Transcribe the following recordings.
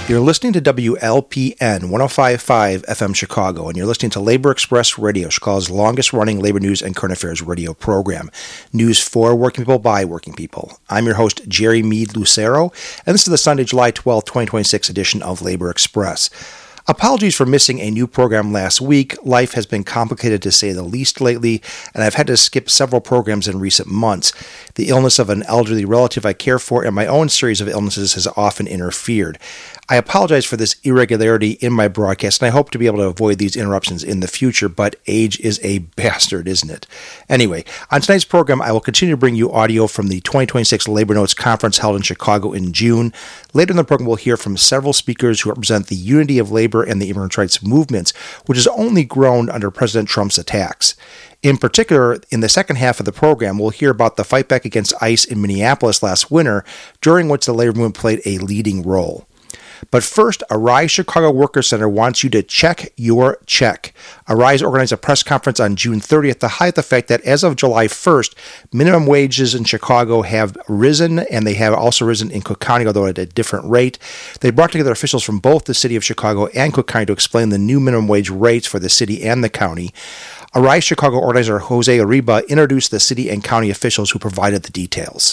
You're listening to WLPN 105.5 FM Chicago, and you're listening to Labor Express Radio, Chicago's longest-running labor news and current affairs radio program. News for working people by working people. I'm your host, Jerry Meade Lucero, and this is the Sunday, July 12, 2026 edition of Labor Express. Apologies for missing a new program last week. Life has been complicated to say the least lately, and I've had to skip several programs in recent months. The illness of an elderly relative I care for and my own series of illnesses has often interfered. I apologize for this irregularity in my broadcast, and I hope to be able to avoid these interruptions in the future, but age is a bastard, isn't it? Anyway, on tonight's program, I will continue to bring you audio from the 2026 Labor Notes Conference held in Chicago in June. Later in the program, we'll hear from several speakers who represent the unity of labor and the immigrant rights movements, which has only grown under President Trump's attacks. In particular, in the second half of the program, we'll hear about the fight back against ICE in Minneapolis last winter, during which the labor movement played a leading role. But first, Arise Chicago Workers Center wants you to check your check. Arise organized a press conference on June 30th to highlight the fact that as of July 1st, minimum wages in Chicago have risen, and they have also risen in Cook County, although at a different rate. They brought together officials from both the city of Chicago and Cook County to explain the new minimum wage rates for the city and the county. Arise Chicago organizer Jose Uribe introduced the city and county officials who provided the details.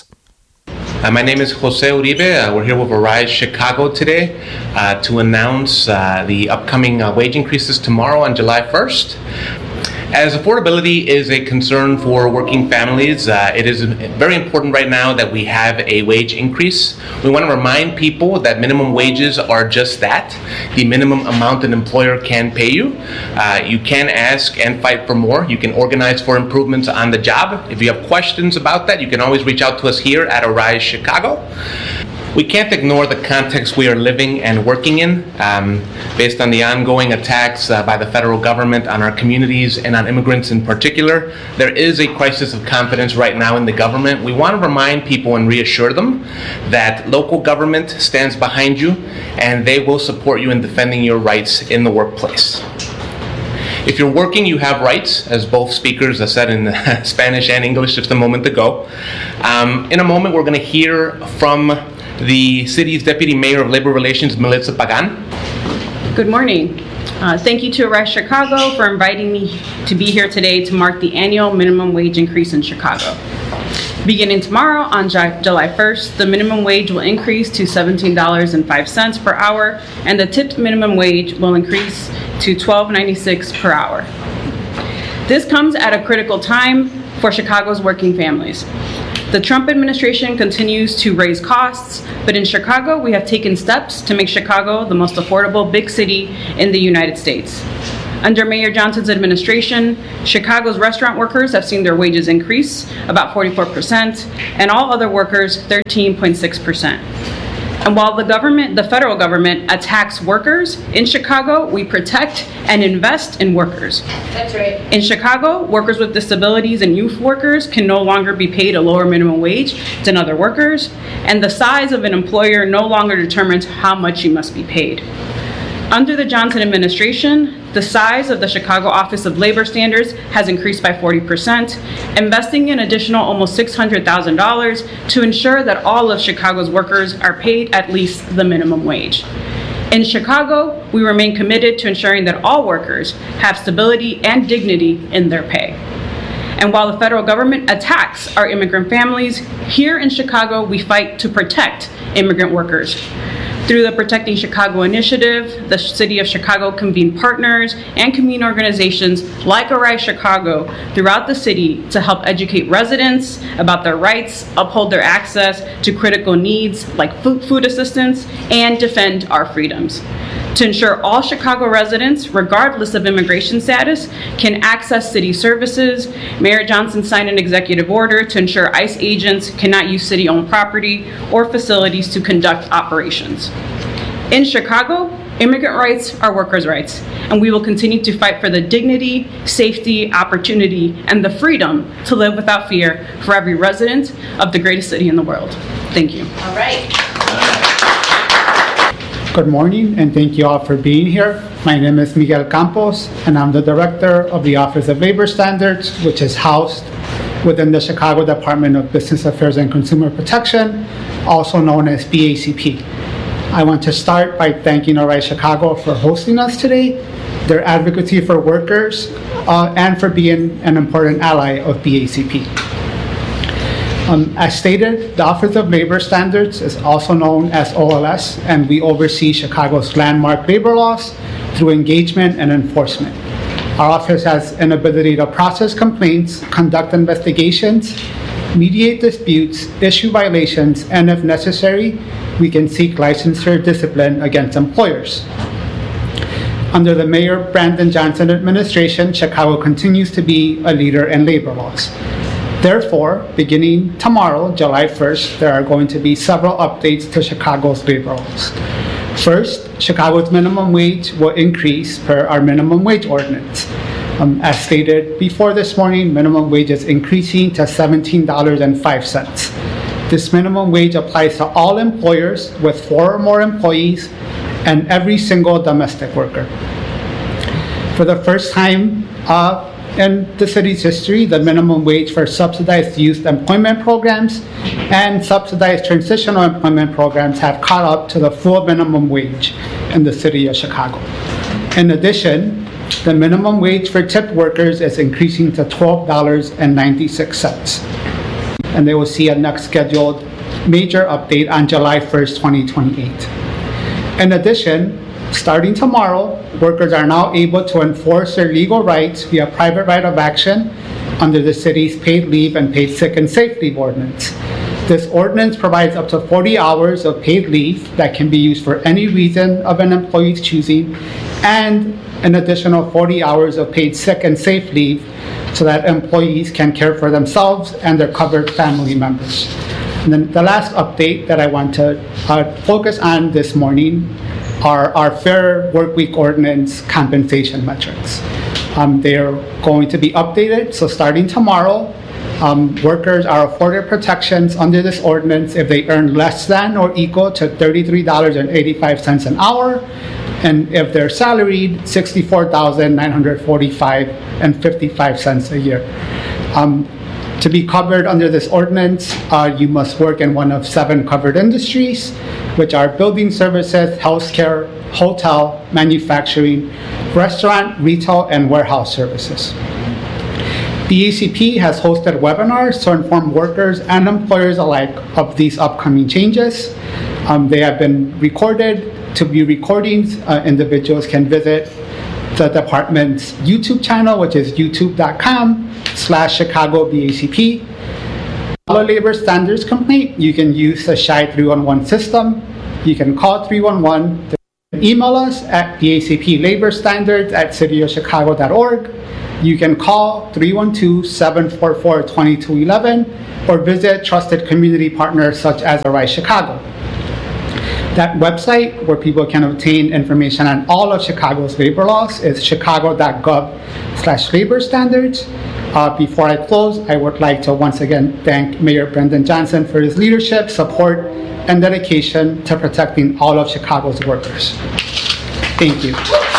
My name is Jose Uribe. We're here with Arise Chicago today to announce the upcoming wage increases tomorrow on July 1st. As affordability is a concern for working families, it is very important right now that we have a wage increase. We want to remind people that minimum wages are just that, the minimum amount an employer can pay you. You can ask and fight for more. You can organize for improvements on the job. If you have questions about that, you can always reach out to us here at Arise Chicago. We can't ignore the context we are living and working in. Based on the ongoing attacks by the federal government on our communities and on immigrants in particular, there is a crisis of confidence right now in the government. We want to remind people and reassure them that local government stands behind you and they will support you in defending your rights in the workplace. If you're working, you have rights, as both speakers said in Spanish and English just a moment ago. In a moment, we're going to hear from the city's Deputy Mayor of Labor Relations, Melissa Pagan. Good morning. Thank you to Arise Chicago for inviting me to be here today to mark the annual minimum wage increase in Chicago. Beginning tomorrow on July 1st, the minimum wage will increase to $17.05 per hour, and the tipped minimum wage will increase to $12.96 per hour. This comes at a critical time for Chicago's working families. The Trump administration continues to raise costs, but in Chicago, we have taken steps to make Chicago the most affordable big city in the United States. Under Mayor Johnson's administration, Chicago's restaurant workers have seen their wages increase about 44%, and all other workers 13.6%. And while the federal government attacks workers, in Chicago, we protect and invest in workers. That's right. In Chicago, workers with disabilities and youth workers can no longer be paid a lower minimum wage than other workers, and the size of an employer no longer determines how much you must be paid. Under the Johnson administration, the size of the Chicago Office of Labor Standards has increased by 40%, investing an additional almost $600,000 to ensure that all of Chicago's workers are paid at least the minimum wage. In Chicago, we remain committed to ensuring that all workers have stability and dignity in their pay. And while the federal government attacks our immigrant families, here in Chicago, we fight to protect immigrant workers. Through the Protecting Chicago initiative, the City of Chicago convened partners and community organizations like Arise Chicago throughout the city to help educate residents about their rights, uphold their access to critical needs like food assistance, and defend our freedoms. To ensure all Chicago residents, regardless of immigration status, can access city services, Mayor Johnson signed an executive order to ensure ICE agents cannot use city-owned property or facilities to conduct operations. In Chicago, immigrant rights are workers' rights, and we will continue to fight for the dignity, safety, opportunity, and the freedom to live without fear for every resident of the greatest city in the world. Thank you. All right. Good morning, and thank you all for being here. My name is Miguel Campos, and I'm the director of the Office of Labor Standards, which is housed within the Chicago Department of Business Affairs and Consumer Protection, also known as BACP. I want to start by thanking Arise Chicago for hosting us today, their advocacy for workers, and for being an important ally of BACP. As stated, the Office of Labor Standards is also known as OLS, and we oversee Chicago's landmark labor laws through engagement and enforcement. Our office has an ability to process complaints, conduct investigations, mediate disputes, issue violations, and if necessary, we can seek licensure discipline against employers. Under the Mayor Brandon Johnson administration, Chicago continues to be a leader in labor laws. Therefore, beginning tomorrow, July 1st, there are going to be several updates to Chicago's labor laws. First, Chicago's minimum wage will increase per our minimum wage ordinance. As stated before this morning, minimum wage is increasing to $17.05. This minimum wage applies to all employers with 4 or more employees and every single domestic worker. For the first time in the city's history, the minimum wage for subsidized youth employment programs and subsidized transitional employment programs have caught up to the full minimum wage in the city of Chicago. In addition, the minimum wage for tipped workers is increasing to $12.96. And they will see a next scheduled major update on July 1st, 2028. In addition, starting tomorrow, workers are now able to enforce their legal rights via private right of action under the city's paid leave and paid sick and safe leave ordinance. This ordinance provides up to 40 hours of paid leave that can be used for any reason of an employee's choosing, and an additional 40 hours of paid sick and safe leave so that employees can care for themselves and their covered family members. And then the last update that I want to focus on this morning are our Fair Workweek Ordinance compensation metrics. They are going to be updated, so starting tomorrow, workers are afforded protections under this ordinance if they earn less than or equal to $33.85 an hour, and if they're salaried, $64,945.55 a year. To be covered under this ordinance, you must work in one of 7 covered industries, which are building services, healthcare, hotel, manufacturing, restaurant, retail, and warehouse services. BACP has hosted webinars to inform workers and employers alike of these upcoming changes. They have been recorded. To view recordings, individuals can visit the department's YouTube channel, which is youtube.com/ChicagoBACP. For a labor standards complaint, you can use the SHI 311 system. You can call 311. Email us at bacplaborstandards@cityofchicago.org. You can call 312-744-2211 or visit trusted community partners such as Arise Chicago. That website, where people can obtain information on all of Chicago's labor laws, is chicago.gov/labor standards. Before I close, I would like to once again thank Mayor Brandon Johnson for his leadership, support, and dedication to protecting all of Chicago's workers. Thank you.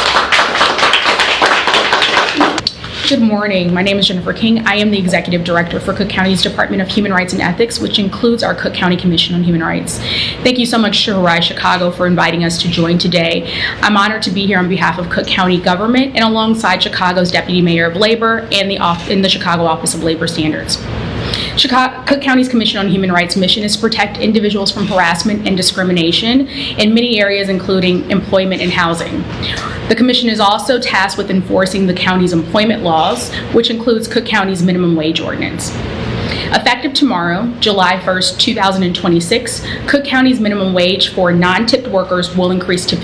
Good morning. My name is Jennifer King. I am the Executive Director for Cook County's Department of Human Rights and Ethics, which includes our Cook County Commission on Human Rights. Thank you so much to Arise Chicago for inviting us to join today. I'm honored to be here on behalf of Cook County government and alongside Chicago's Deputy Mayor of Labor and the Chicago Office of Labor Standards. Cook County's Commission on Human Rights mission is to protect individuals from harassment and discrimination in many areas, including employment and housing. The Commission is also tasked with enforcing the county's employment laws, which includes Cook County's minimum wage ordinance. Effective tomorrow, July 1st, 2026, Cook County's minimum wage for non-tipped workers will increase to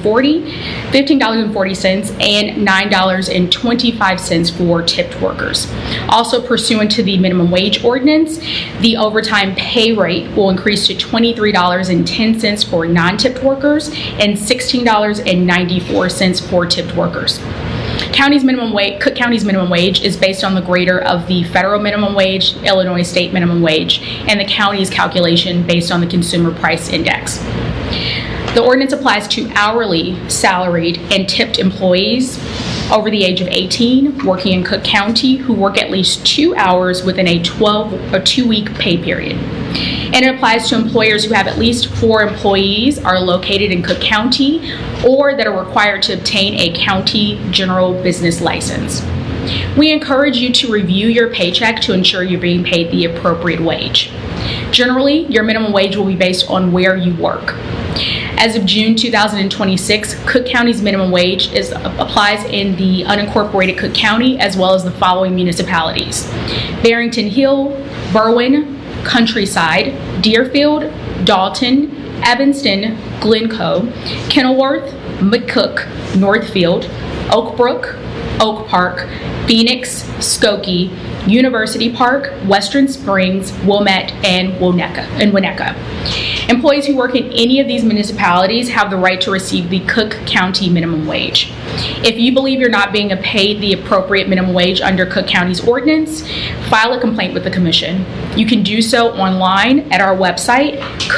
$15.40, and $9.25 for tipped workers. Also pursuant to the minimum wage ordinance, the overtime pay rate will increase to $23.10 for non-tipped workers and $16.94 for tipped workers. Cook County's minimum wage is based on the greater of the federal minimum wage, Illinois state minimum wage, and the county's calculation based on the Consumer Price Index. The ordinance applies to hourly, salaried, and tipped employees over the age of 18 working in Cook County who work at least 2 hours within a 2-week pay period. And it applies to employers who have at least 4 employees, are located in Cook County, or that are required to obtain a county general business license. We encourage you to review your paycheck to ensure you're being paid the appropriate wage. Generally, your minimum wage will be based on where you work. As of June 2026, Cook County's minimum wage applies in the unincorporated Cook County, as well as the following municipalities: Barrington Hill, Berwyn, Countryside, Deerfield, Dalton, Evanston, Glencoe, Kenilworth, McCook, Northfield, Oak Brook, Oak Park, Phoenix, Skokie, University Park, Western Springs, Wilmette, and Winnetka. Employees who work in any of these municipalities have the right to receive the Cook County minimum wage. If you believe you're not being paid the appropriate minimum wage under Cook County's ordinance, file a complaint with the Commission. You can do so online at our website,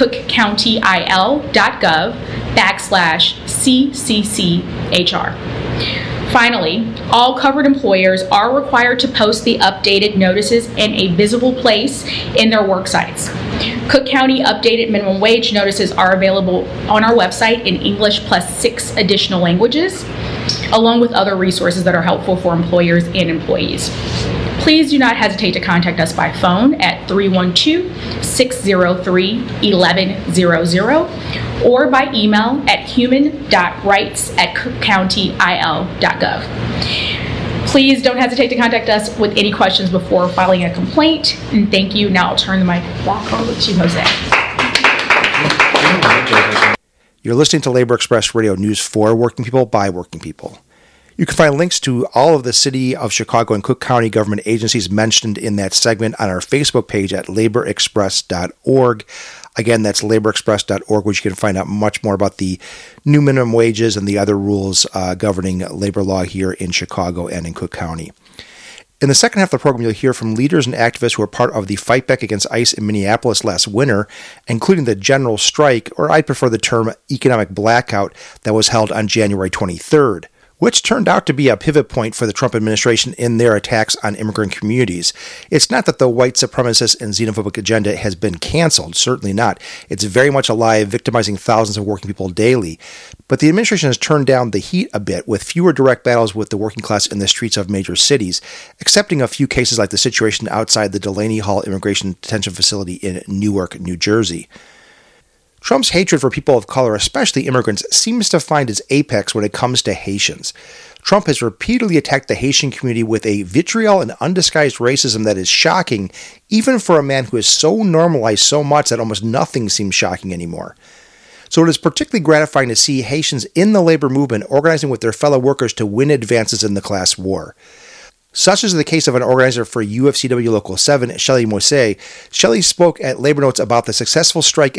cookcountyil.gov/CCCHR. Finally, all covered employers are required to post the updated notices in a visible place in their work sites. Cook County updated minimum wage notices are available on our website in English plus 6 additional languages, along with other resources that are helpful for employers and employees. Please do not hesitate to contact us by phone at 312-603-1100 or by email at human.rights@cookcountyil.gov. Please don't hesitate to contact us with any questions before filing a complaint. And thank you. Now I'll turn the mic back over to Jose. You're listening to Labor Express Radio, news for working people by working people. You can find links to all of the City of Chicago and Cook County government agencies mentioned in that segment on our Facebook page at laborexpress.org. Again, that's laborexpress.org, where you can find out much more about the new minimum wages and the other rules governing labor law here in Chicago and in Cook County. In the second half of the program, you'll hear from leaders and activists who were part of the fight back against ICE in Minneapolis last winter, including the general strike, or I prefer the term economic blackout, that was held on January 23rd. Which turned out to be a pivot point for the Trump administration in their attacks on immigrant communities. It's not that the white supremacist and xenophobic agenda has been canceled, certainly not. It's very much alive, victimizing thousands of working people daily. But the administration has turned down the heat a bit, with fewer direct battles with the working class in the streets of major cities, excepting a few cases like the situation outside the Delaney Hall Immigration Detention Facility in Newark, New Jersey. Trump's hatred for people of color, especially immigrants, seems to find its apex when it comes to Haitians. Trump has repeatedly attacked the Haitian community with a vitriol and undisguised racism that is shocking, even for a man who has so normalized so much that almost nothing seems shocking anymore. So it is particularly gratifying to see Haitians in the labor movement organizing with their fellow workers to win advances in the class war. Such is the case of an organizer for UFCW Local 7, Shelley Moise. Shelley spoke at Labor Notes about the successful strike